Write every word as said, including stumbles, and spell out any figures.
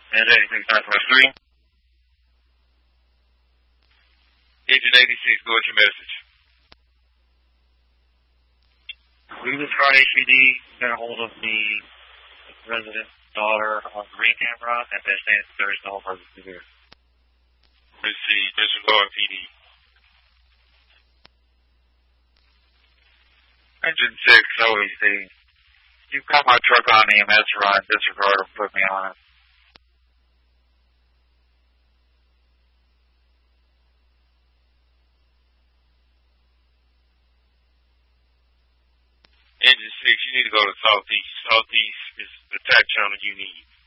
And eighty-six, Southwest three. Engine eighty-six, go with your message. We was trying H P D, got a hold of the resident's daughter on green camera, and they're saying there's no emergency here. Let's see, disregard P D. Engine six, O E C. You've got my truck on E M S run, disregard or put me on it. Engine six, you need to go to Southeast. Southeast is the attack channel you need.